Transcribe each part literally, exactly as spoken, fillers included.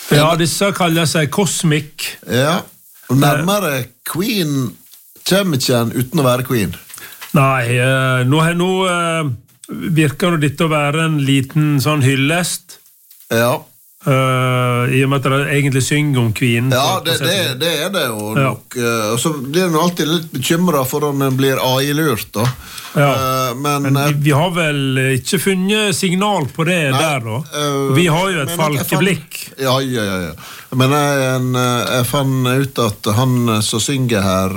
Ja, disse kaller seg Cosmic. Ja, og nærmere Queen kommer ikke en uten å være Queen. Nei, uh, nå, nå uh, virker det dette å være en liten sånn hyllest. Ja. Uh, I og med at det egentlig synger om Queen. Ja, det, det, det er det jo ja. nok. Uh, og så blir man alltid litt bekymret for om man blir A I-lurt da. Ja. Uh, men, men vi, vi har vel ikke funnet signal på det nei, der da. Uh, vi har jo et falkeblikk. Fann, ja, ja, ja, ja. Men jeg, en, jeg fann ut at han som synger her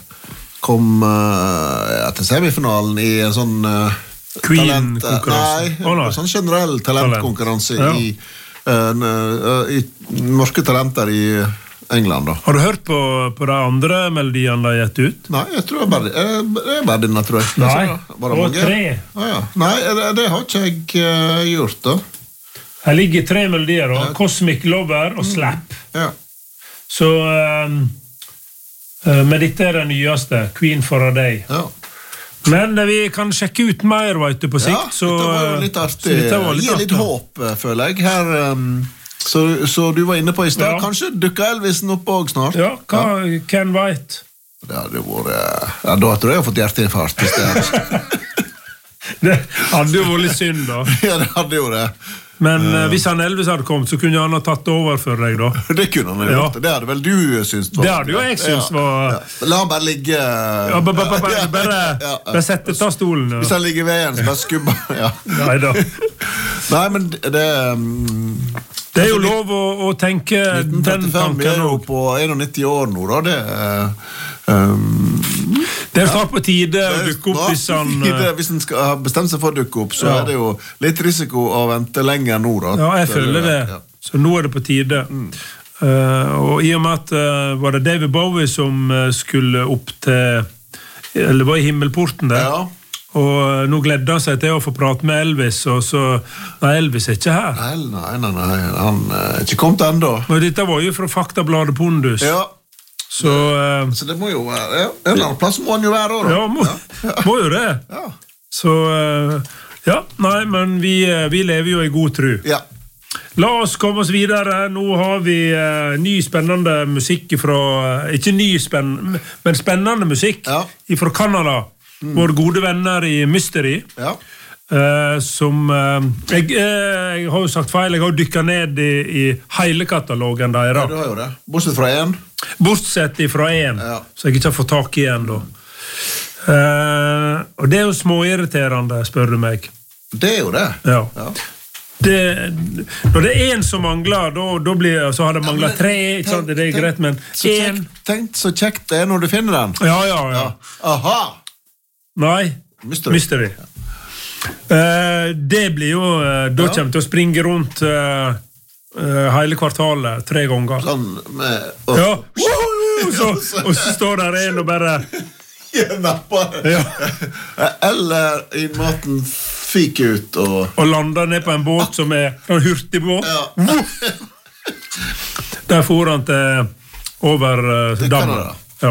kom uh, til semifinalen i en sånn uh, Queen-konkurranse. Nei, oh, nei, sånn generell talentkonkurranse Talent. ja. i Uh, uh, i norske talenter i England da. Har du hørt på, på de andre melodiene de har gitt ut? Nei, jeg tror bare, jeg, det er bare denne, tror jeg. Nei, bare og tre. Ah, ja. Nei, det, det har ikke jeg uh, gjort da. Her ligger tre melodier da. Uh, Cosmic Lover og Slap. Mm. Ja. Så um, uh, med dette er det nyeste, Queen for a Day. Ja. Men vi kan sjekke ut mer, vet du, på sikt. Ja, så, dette var jo litt artig. Gi litt håp, føler jeg. Her, um, så, så du var inne på i sted. Ja. Kanskje dukker Elvisen opp også snart? Ja, hva, ja. Ken White. Det hadde vært... Ja, da tror jeg jeg har fått hjerteinfarkt i sted. Det hadde jo vært litt synd, da. Ja, det hadde jo det. Men uh, hvis han Elvis hadde kommet, så kunne han ha tatt det over for deg, da. Det kunne han ha gjort. Ja. Det hadde vel du syntes var... Det hadde jo jeg syntes var... Ja. Ja. La han bare ligge... Ja, ba, ba, ba, ba, ja. Bare, ja. bare sette ta stolen. Ja. Hvis han ligger ved igjen, så bare skubba. Ja. Nei da. Nei, men det... Um, det er jo lov å, å tenke den tanken. Vi er jo på nittien år nå, da. Det er... Um, det er snart på tide å dukke opp hvis han... Tide, hvis han skal ha bestemt seg for å dukke opp, så ja. er det jo litt risiko å vente lenger nå, da. Ja, jeg føler det. Ja. Så nå er det på tide. Mm. Uh, og i og med at uh, var det David Bowie som uh, skulle opp til... Eller var i himmelporten der. Ja. Og nå gledde han seg til å få prate med Elvis, og så... Nei, Elvis er ikke her. Nei, nei, nei, nei. Han er ikke kommet enda. Men dette var jo fra Faktabladet Pondus. Ja. Så, uh, så det må jo være... Ja, en annen plass må han jo være også, da. Ja, må, ja. må jo det. Ja. Så, uh, ja, nei, men vi, vi lever jo i god tro. Ja. La oss komme oss videre. Nå har vi uh, ny spennende musikk fra... Uh, ikke ny spennende, men spennende musikk ja. fra Canada. Mm. Våre gode venner i Mystery. Ja. Uh, som... Uh, jeg, uh, jeg har jo sagt feil, jeg har dykket ned i, i hele katalogen der. Ja, du har jo det. Bortsett fra en. Bortsett fra en, ja. så jeg ikke har fått tak i en da. Uh, og det er jo småirriterende, spør du meg. Det er jo det. Ja. Ja. Det, når det er en som mangler, da, da blir, så har det manglet ja, tre, ikke sant? Det er tenk, greit, men så en... Kjekt, tenk så kjekt det er når du finner den. Ja, ja, ja. ja. Aha! Nei, Mystery. Mystery. Ja. Uh, det blir jo, uh, da ja. kommer til å springe rundt uh, uh, hele kvartalet, tre ganger. Sånn med... Oh. Ja, så, og så står der en og bare... Ja. Eller i maten fik ut og... Og lander ned på en båt som er en hurtig båt. Ja. Der får han til over uh, dammen. Ja.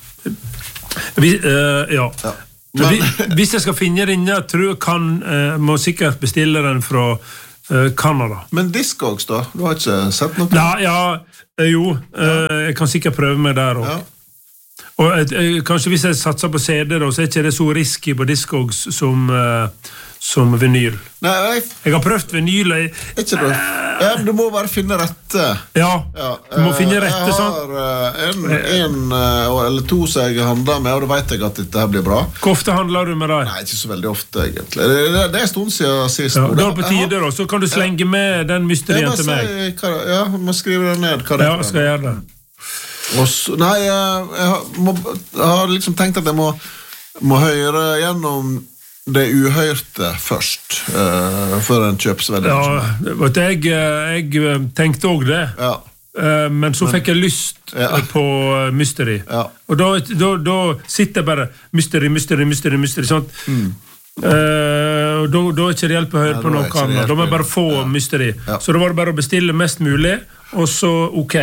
Vi, uh, ja. ja. Men... Vi, hvis jeg skal finne den, jeg tror kan, uh, må sikkert bestille den fra uh, Canada. Men Discogs da? Du har ikke sett noe? Ja, ja uh, jo. Uh, jeg kan sikkert prøve meg der også. Ja. Og uh, kanskje hvis jeg satser på C D da, så er ikke det så risky på Discogs som, uh, som vinyl. Nei, jeg... jeg har prøvd vinyl. Jeg... Ikke det? Ja, men du må bare finne rette. Ja, ja. Du må finne rette. Jeg har uh, en, en uh, eller to som jeg handler med, og da vet jeg at dette her blir bra. Hvor ofte handler du med deg? Nei, ikke så veldig ofte egentlig. Det, det, det er en stund siden sist. Ja, da er det på tide da, så kan du slenge ja. med den mysterien til meg. Hva, ja, må skrive det ned. Hva det ja, skal jeg gjøre det. Så, nei, jeg, jeg, har, må, jeg har liksom tenkt at jeg må, må høre gjennom det uhørte først, uh, før en kjøper så veldig. Ja, vet du, jeg, jeg tenkte også det, ja. uh, men så men, fikk jeg lyst ja. på Mystery. Ja. Og da, da, da sitter jeg bare Mystery, Mystery, Mystery, Mystery, sånn. Mm. Uh, og da, da er ikke det hjelp å høre ja, på noe annet. Da må jeg bare få ja. Mystery. Ja. Så da var det bare å bestille mest mulig, og så ok.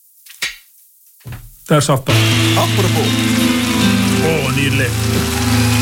Der satt han. Apropos. Åh, nydelig.